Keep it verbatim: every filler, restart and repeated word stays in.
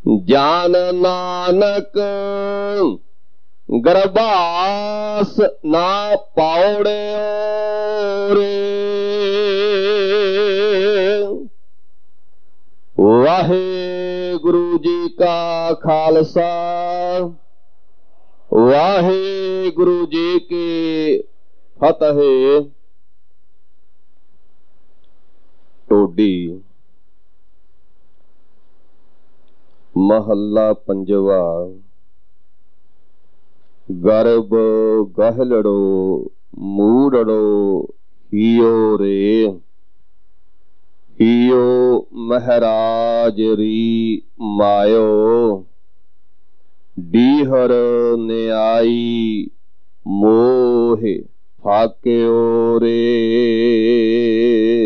जान नानक गरबास ना पाउड़े रे। वाहेगुरु जी का खालसा वाहेगुरु जी की फतेह। टोडी महला पंजवा। गर्भ गहलड़ो मूड़ड़ो हियो रे। हियो महराज री मायो डीहर न्याई मोह फाक्यो रे।